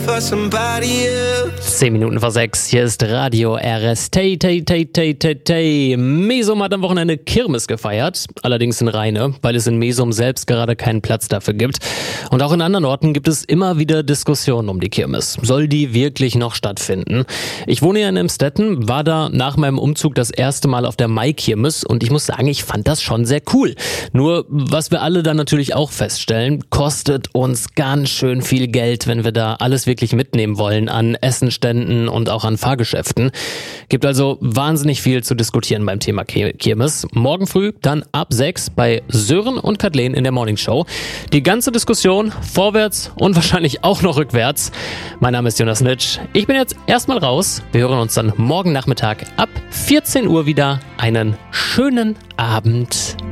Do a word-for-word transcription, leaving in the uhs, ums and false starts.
Zehn Minuten vor sechs, hier ist Radio R S. Tay, tay, tay, tay, tay, tay. Mesum hat am Wochenende Kirmes gefeiert, allerdings in Rheine, weil es in Mesum selbst gerade keinen Platz dafür gibt. Und auch in anderen Orten gibt es immer wieder Diskussionen um die Kirmes. Soll die wirklich noch stattfinden? Ich wohne ja in Emstetten, war da nach meinem Umzug das erste Mal auf der Maikirmes und ich muss sagen, ich fand das schon sehr cool. Nur, was wir alle dann natürlich auch feststellen, kostet uns ganz schön viel Geld, wenn wir da alles wirklich mitnehmen wollen an Essenständen und auch an Fahrgeschäften. Gibt also wahnsinnig viel zu diskutieren beim Thema Kirmes. Morgen früh dann ab sechs bei Sören und Kathleen in der Morning Show. Die ganze Diskussion vorwärts und wahrscheinlich auch noch rückwärts. Mein Name ist Jonas Nitsch. Ich bin jetzt erstmal raus. Wir hören uns dann morgen Nachmittag ab vierzehn Uhr wieder. Einen schönen Abend.